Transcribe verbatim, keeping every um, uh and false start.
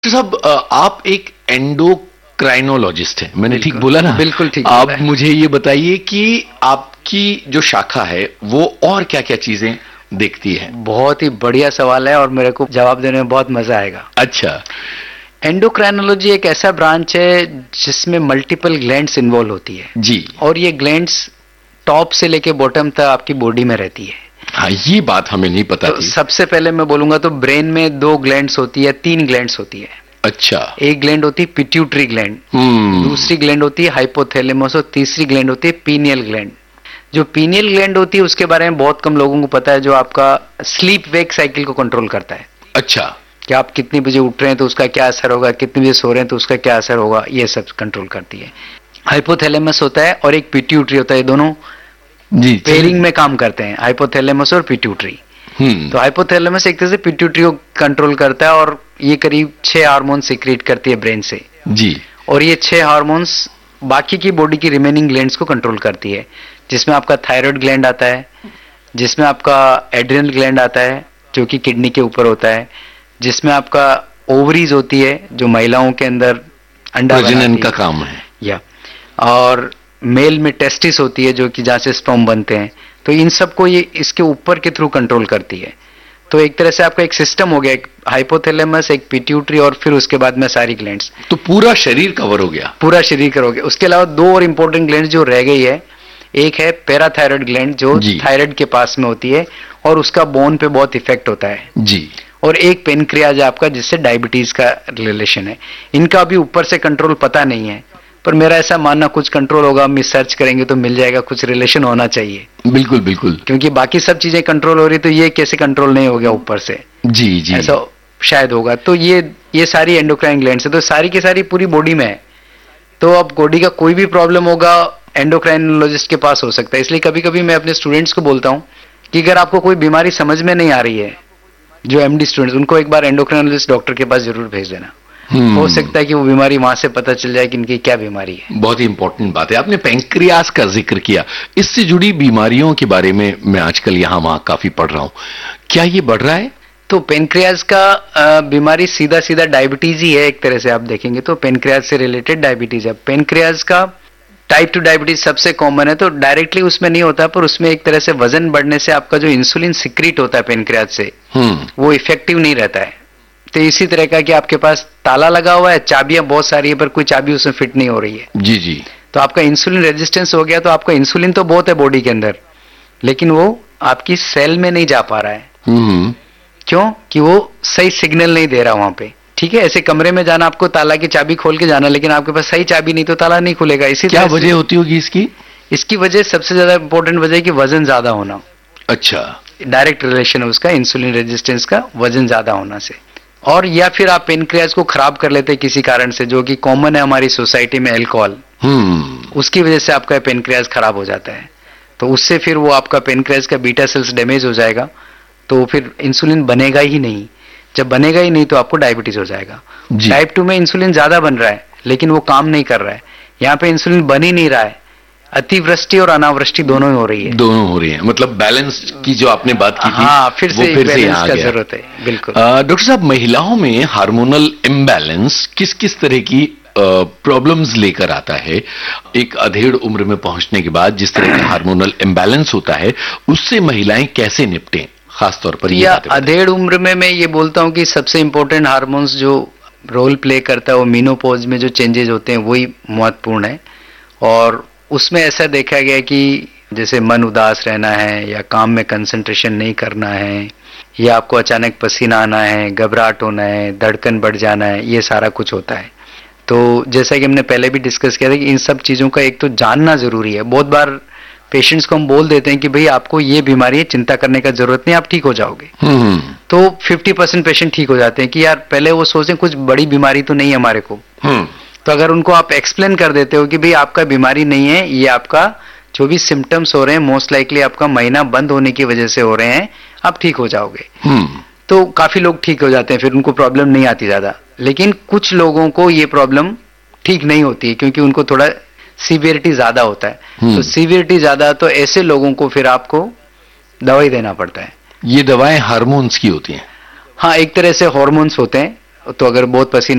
तो साहब, आप एक एंडोक्राइनोलॉजिस्ट हैं, मैंने ठीक बोला ना? बिल्कुल ठीक। आप मुझे ये बताइए कि आपकी जो शाखा है वो और क्या क्या चीजें देखती है? बहुत ही बढ़िया सवाल है और मेरे को जवाब देने में बहुत मजा आएगा। अच्छा। एंडोक्राइनोलॉजी एक ऐसा ब्रांच है जिसमें मल्टीपल ग्लैंड्स इन्वॉल्व होती है जी, और ये ग्लैंड्स टॉप से लेके बॉटम तक आपकी बॉडी में रहती है। हाँ, ये बात हमें नहीं पता तो थी। सबसे पहले मैं बोलूंगा तो ब्रेन में दो ग्लैंड्स होती है, तीन ग्लैंड्स होती है। अच्छा। एक ग्लैंड होती है पिट्यूटरी ग्लैंड, हम्म दूसरी ग्लैंड होती है हाइपोथैलेमस और तीसरी ग्लैंड होती है पीनियल ग्लैंड। जो पीनियल ग्लैंड होती है उसके बारे में बहुत कम लोगों को पता है, जो आपका स्लीप वेक साइकिल को कंट्रोल करता है। अच्छा। कि आप कितने बजे उठ रहे हैं तो उसका क्या असर होगा, कितने बजे सो रहे हैं तो उसका क्या असर होगा, ये सब कंट्रोल करती है। हाइपोथैलेमस होता है और एक पिट्यूटरी होता है, दोनों जी पेयरिंग में काम करते हैं, हाइपोथैलेमस और पिट्यूटरी। हम्म तो हाइपोथैलेमस एक तरह से पिट्यूटरी को कंट्रोल करता है और ये करीब छह हार्मोन सीक्रेट करती है ब्रेन से। जी। और ये छह हार्मोन्स बाकी की बॉडी की रिमेनिंग ग्लैंड्स को कंट्रोल करती है, जिसमें आपका थायराइड ग्लैंड आता है, जिसमें आपका एड्रिनल ग्लैंड आता है जो कि किडनी के ऊपर होता है, जिसमें आपका ओवरीज होती है जो महिलाओं के अंदर अंडा प्रजनन का काम है, या और मेल में टेस्टिस होती है जो कि जहां से स्पर्म बनते हैं। तो इन सबको ये इसके ऊपर के थ्रू कंट्रोल करती है। तो एक तरह से आपका एक सिस्टम हो गया, एक हाइपोथैलेमस, एक पिट्यूटरी और फिर उसके बाद में सारी ग्लैंड्स। तो पूरा शरीर कवर हो गया? पूरा शरीर कवर हो गया। उसके अलावा दो और इंपॉर्टेंट ग्लैंड जो रह गई है, एक है पैराथायराइड ग्लैंड जो थायराइड के पास में होती है और उसका बोन पे बहुत इफेक्ट होता है जी, और एक पेनक्रियाज है आपका जिससे डायबिटीज का रिलेशन है। इनका भी ऊपर से कंट्रोल पता नहीं है, पर मेरा ऐसा मानना कुछ कंट्रोल होगा, हम सर्च करेंगे तो मिल जाएगा, कुछ रिलेशन होना चाहिए। बिल्कुल बिल्कुल, क्योंकि बाकी सब चीजें कंट्रोल हो रही तो ये कैसे कंट्रोल नहीं हो गया ऊपर से? जी जी, ऐसा शायद होगा। तो ये ये सारी एंडोक्राइन ग्लैंड्स है, तो सारी की सारी पूरी बॉडी में है। तो अब बॉडी का कोई भी प्रॉब्लम होगा एंडोक्राइनोलॉजिस्ट के पास हो सकता है। इसलिए कभी कभी मैं अपने स्टूडेंट्स को बोलता हूँ कि अगर आपको कोई बीमारी समझ में नहीं आ रही है, जो एमडी स्टूडेंट्स, उनको एक बार एंडोक्राइनोलॉजिस्ट डॉक्टर के पास जरूर भेज देना। हो सकता है कि वो बीमारी वहां से पता चल जाए कि इनकी क्या बीमारी है। बहुत ही इंपॉर्टेंट बात है, आपने पैंक्रियास का जिक्र किया। इससे जुड़ी बीमारियों के बारे में मैं आजकल यहाँ वहां काफी पढ़ रहा हूँ, क्या ये बढ़ रहा है? तो पेनक्रियाज का बीमारी सीधा सीधा डायबिटीज ही है। एक तरह से आप देखेंगे तो पेनक्रियाज से रिलेटेड डायबिटीज है। पेनक्रियाज का टाइप टू डायबिटीज सबसे कॉमन है, तो डायरेक्टली उसमें नहीं होता, पर उसमें एक तरह से वजन बढ़ने से आपका जो इंसुलिन सिक्रीट होता है पेनक्रियाज से, वो इफेक्टिव नहीं रहता है। तो इसी तरह का कि आपके पास ताला लगा हुआ है, चाबियां बहुत सारी है, पर कोई चाबी उसमें फिट नहीं हो रही है। जी जी। तो आपका इंसुलिन रेजिस्टेंस हो गया, तो आपका इंसुलिन तो बहुत है बॉडी के अंदर, लेकिन वो आपकी सेल में नहीं जा पा रहा है। हम्म क्यों? कि वो सही सिग्नल नहीं दे रहा वहां पे। ठीक है, ऐसे कमरे में जाना, आपको ताला की चाबी खोल के जाना, लेकिन आपके पास सही चाबी नहीं तो ताला नहीं खुलेगा। इसी क्या वजह होती होगी इसकी? इसकी वजह सबसे ज्यादा इंपॉर्टेंट वजह है कि वजन ज्यादा होना। अच्छा। डायरेक्ट रिलेशन है उसका इंसुलिन रेजिस्टेंस का वजन ज्यादा होना से। और या फिर आप पेनक्रियाज को खराब कर लेते हैं किसी कारण से, जो कि कॉमन है हमारी सोसाइटी में, अल्कोहल, हम्म उसकी वजह से आपका पेनक्रियाज खराब हो जाता है। तो उससे फिर वो आपका पेनक्रियाज का बीटा सेल्स डैमेज हो जाएगा, तो फिर इंसुलिन बनेगा ही नहीं। जब बनेगा ही नहीं तो आपको डायबिटीज हो जाएगा। टाइप टू में इंसुलिन ज्यादा बन रहा है लेकिन वो काम नहीं कर रहा है। यहाँ पे इंसुलिन बन ही नहीं रहा है, अतिवृष्टि और अनावृष्टि दोनों ही हो रही है। दोनों हो रही है, मतलब बैलेंस की जो आपने बात की थी, हाँ, फिर से फिर से बैलेंस का जरूरत है। बिल्कुल डॉक्टर साहब, महिलाओं में हार्मोनल इम्बैलेंस किस किस तरह की प्रॉब्लम्स लेकर आता है? एक अधेड़ उम्र में पहुंचने के बाद जिस तरह का हार्मोनल इम्बैलेंस होता है, उससे महिलाएं कैसे निपटें, खासतौर पर? या अधेड़ उम्र में मैं ये बोलता हूँ कि सबसे इंपॉर्टेंट हार्मोन्स जो रोल प्ले करता है वो मीनोपॉज में जो चेंजेस होते हैं वही महत्वपूर्ण है। और उसमें ऐसा देखा गया कि जैसे मन उदास रहना है, या काम में कंसंट्रेशन नहीं करना है, या आपको अचानक पसीना आना है, घबराहट होना है, धड़कन बढ़ जाना है, ये सारा कुछ होता है। तो जैसा कि हमने पहले भी डिस्कस किया था कि इन सब चीज़ों का एक तो जानना जरूरी है। बहुत बार पेशेंट्स को हम बोल देते हैं कि भाई आपको ये बीमारी है, चिंता करने का जरूरत नहीं, आप ठीक हो जाओगे। तो फिफ्टी परसेंट पेशेंट ठीक हो जाते हैं कि यार पहले वो सोचें कुछ बड़ी बीमारी तो नहीं है हमारे को। तो अगर उनको आप एक्सप्लेन कर देते हो कि भाई आपका बीमारी नहीं है, ये आपका जो भी सिम्टम्स हो रहे हैं मोस्ट लाइकली आपका महीना बंद होने की वजह से हो रहे हैं, आप ठीक हो जाओगे, तो काफी लोग ठीक हो जाते हैं, फिर उनको प्रॉब्लम नहीं आती ज्यादा। लेकिन कुछ लोगों को ये प्रॉब्लम ठीक नहीं होती है क्योंकि उनको थोड़ा सीवियरिटी ज्यादा होता है। तो सीवियरिटी ज्यादा, तो ऐसे लोगों को फिर आपको दवाई देना पड़ता है। ये दवाएं हार्मोन्स की होती हैं? हाँ, एक तरह से हार्मोन्स होते हैं, तो अगर बहुत पसीना